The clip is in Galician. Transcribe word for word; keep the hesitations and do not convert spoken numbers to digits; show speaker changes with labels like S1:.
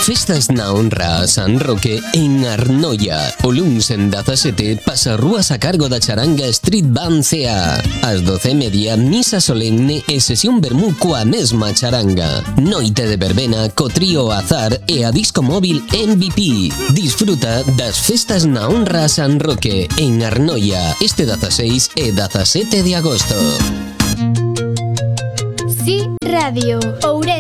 S1: Festas na honra a San Roque en Arnoia. O luns en dezasete pasa rúas a cargo da charanga Street Band C A. Ás doce e media, misa solemne e sesión vermú coa mesma charanga. Noite de verbena co trío Azar e a disco móvil M V P. Disfruta das festas na honra a San Roque en Arnoia este dezaseis e dezasete de agosto.
S2: Sí Radio Ourense.